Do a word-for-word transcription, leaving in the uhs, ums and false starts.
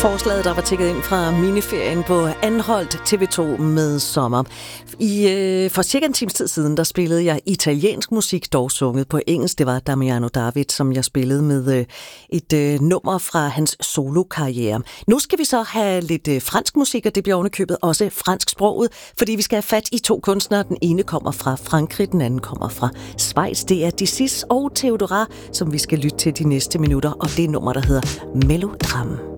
Forslaget, der var tækket ind fra miniferien på Anholt T V to med sommer. I, øh, for cirka en times tid siden, der spillede jeg italiensk musik, dog sunget på engelsk. Det var Damiano David, som jeg spillede med øh, et øh, nummer fra hans solokarriere. Nu skal vi så have lidt øh, fransk musik, og det bliver ovenikøbet også fransksproget, fordi vi skal have fat i to kunstnere. Den ene kommer fra Frankrig, den anden kommer fra Schweiz. Det er Disis og Theodora, som vi skal lytte til de næste minutter, og det er nummer, der hedder Melodrame.